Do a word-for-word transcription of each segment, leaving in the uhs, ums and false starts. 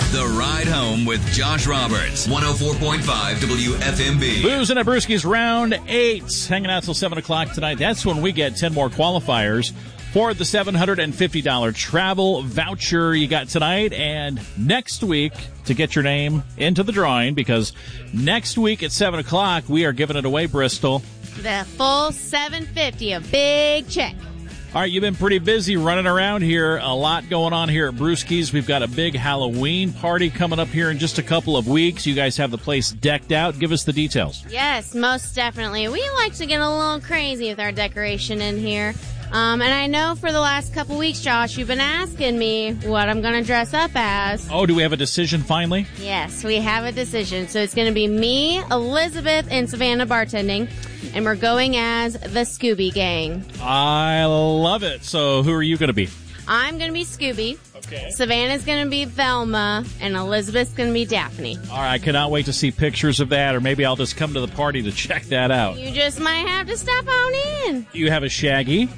The Ride Home with Josh Roberts. one oh four point five W F M B. Boozing at Brewski's round eight. Hanging out till seven o'clock tonight. That's when we get ten more qualifiers for the seven hundred fifty dollars travel voucher you got tonight and next week to get your name into the drawing, because next week at seven o'clock we are giving it away, Bristol. The full seven hundred fifty dollars, a big check. All right, you've been pretty busy running around here. A lot going on here at Brewski's. We've got a big Halloween party coming up here in just a couple of weeks. You guys have the place decked out. Give us the details. Yes, most definitely. We like to get a little crazy with our decoration in here. Um, and I know for the last couple weeks, Josh, you've been asking me what I'm going to dress up as. Oh, do we have a decision finally? Yes, we have a decision. So it's going to be me, Elizabeth, and Savannah bartending. And we're going as the Scooby Gang. I love it. So who are you going to be? I'm going to be Scooby. Okay. Savannah's going to be Velma. And Elizabeth's going to be Daphne. All right, I cannot wait to see pictures of that. Or maybe I'll just come to the party to check that out. You just might have to step on in. You have a Shaggy?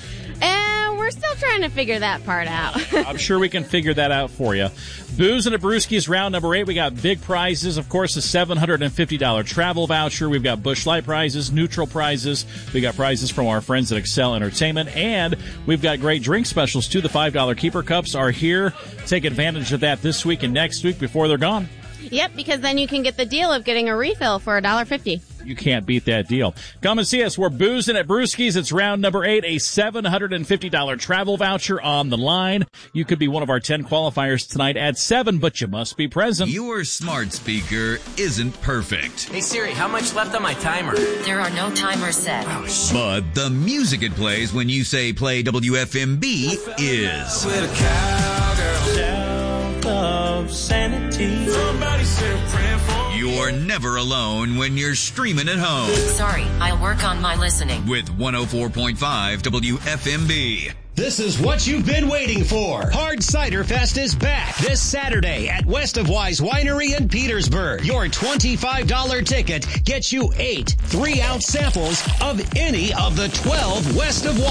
And we're still trying to figure that part out. I'm sure we can figure that out for you. Booze and a Brewski's round number eight. We got big prizes. Of course, a seven hundred fifty dollars travel voucher. We've got Busch Light prizes, neutral prizes. We got prizes from our friends at Excel Entertainment. And we've got great drink specials, too. The five dollar Keeper Cups are here. Take advantage of that this week and next week before they're gone. Yep, because then you can get the deal of getting a refill for one dollar fifty. You can't beat that deal. Come and see us. We're boozing at Brewski's. It's round number eight, a seven hundred fifty dollars travel voucher on the line. You could be one of our ten qualifiers tonight at seven, but you must be present. Your smart speaker isn't perfect. Hey Siri, how much left on my timer? There are no timers set. Oh, shit. But the music it plays when you say play W F M B is... With a cowgirl. South of sanity. Somebody said praying for me. You're never alone when you're streaming at home. Sorry, I'll work on my listening. With one oh four point five W F M B. This is what you've been waiting for. Hard Cider Fest is back this Saturday at West of Wise Winery in Petersburg. Your twenty-five dollars ticket gets you eight three-ounce samples of any of the twelve West of Wise